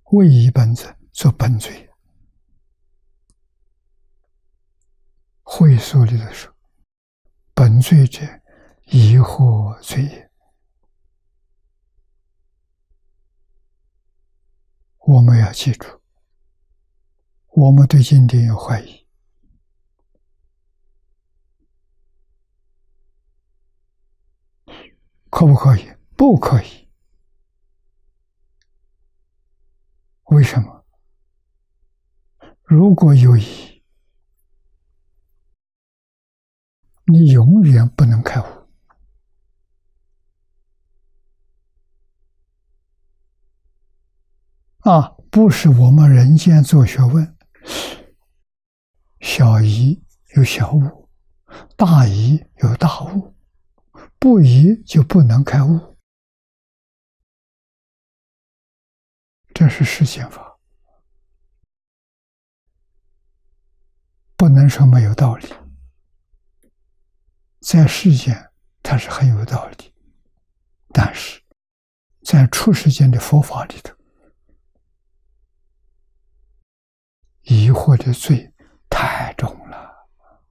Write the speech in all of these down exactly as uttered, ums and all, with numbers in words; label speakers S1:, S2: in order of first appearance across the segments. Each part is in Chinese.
S1: 为一本者作本罪。会所里头说，本罪者，疑惑罪也。我们要记住，我们对经典有怀疑，可不可以？不可以。为什么？如果有疑，你永远不能开悟。啊，不是我们人间做学问，小疑有小悟，大疑有大悟，不疑就不能开悟，这是世间法，不能说没有道理。在世间它是很有道理，但是在出世间的佛法里头，疑惑的罪太重了，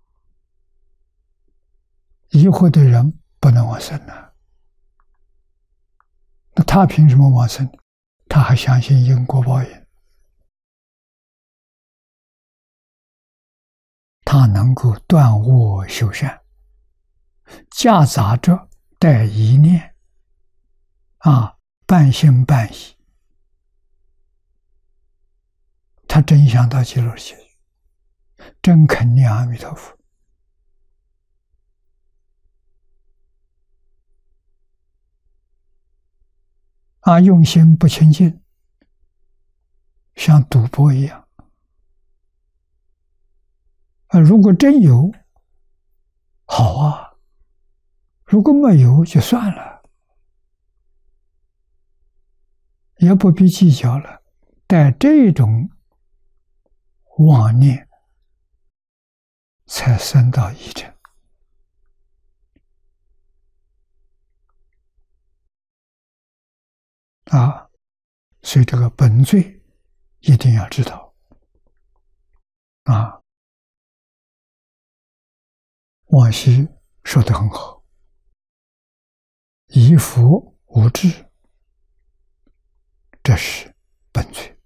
S1: 疑惑的人不能往生了。那他凭什么往生？他还相信因果报应，他能够断恶修善，夹杂着带疑念，啊，半信半疑，他真想到极乐去，真肯念阿弥陀佛。啊，用心不清净，像赌博一样。啊，如果真有，好啊；如果没有，就算了，也不必计较了。带这种妄念，才生到疑嗔。啊，所以这个本罪一定要知道。啊，往昔说得很好，疑佛无智，这是本罪，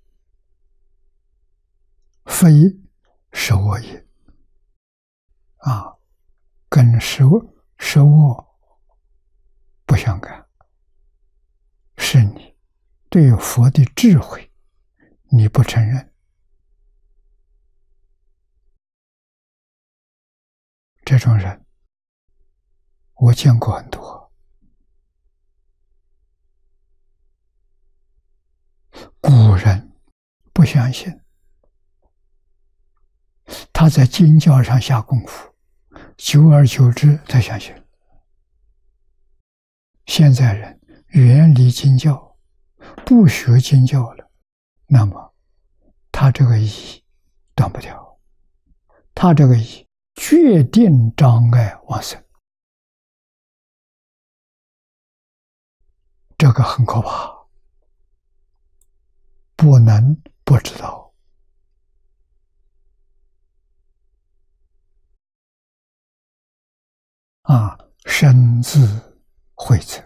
S1: 非实我也。啊，跟实实我不相干，是你对佛的智慧你不承认。这种人我见过很多。古人不相信，他在经教上下功夫，久而久之才相信。现在人远离经教，不学经教了，那么他这个疑断不掉，他这个疑决定障碍往生，这个很可怕，不能不知道。啊，身自慧者，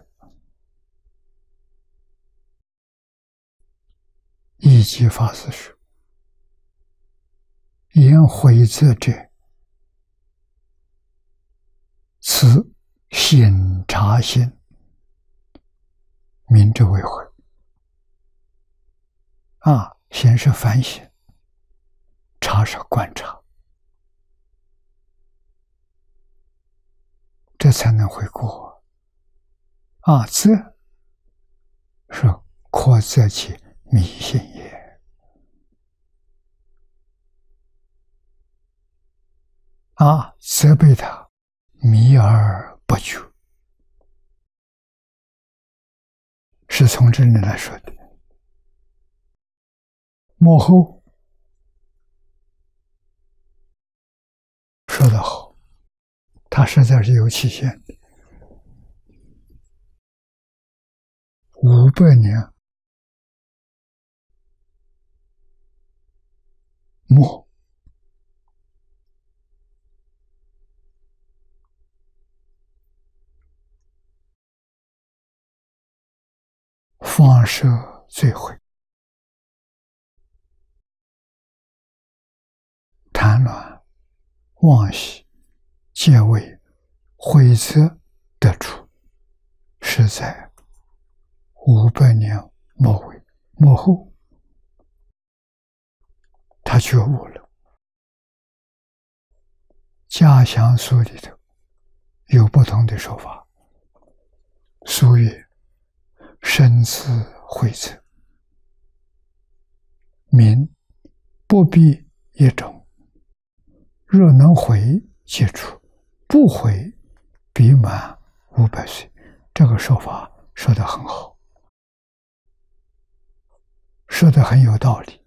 S1: 一即法师说，言慧者者，此显察心，名之为慧。啊，显是反省，察是观察，这才能会过。啊，则是扩则其迷信也。啊，责备他迷而不觉，是从这里来说的。幕后说得好，他实在是有期限的，五百年末，放射罪毁，贪婪妄喜皆为毁则得出，是在五百年末尾末后，他觉悟了。家乡书里头有不同的说法，俗曰身自毁则，民不必一种，若能回即出，不回必满五百岁。这个说法说得很好，说得很有道理。